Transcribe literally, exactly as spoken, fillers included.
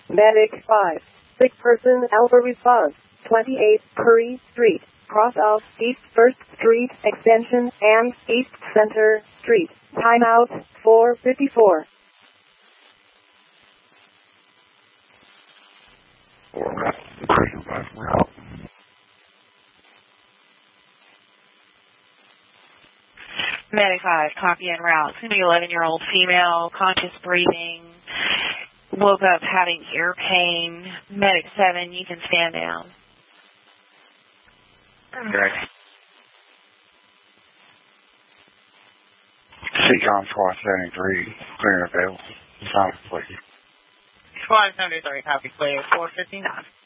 Medic five. Sick person Alpha response. twenty-eight Curry Street. Cross of East first Street Extension and East Center Street. Timeout four fifty-four. Medic five, copy en route. It's going to be eleven-year-old female, conscious breathing, woke up having ear pain. Medic seven, you can stand down. Okay. Seacom Squad seventy-three, clear and available. Sound, please. Squad seventy-three, copy, clear, four fifty-nine.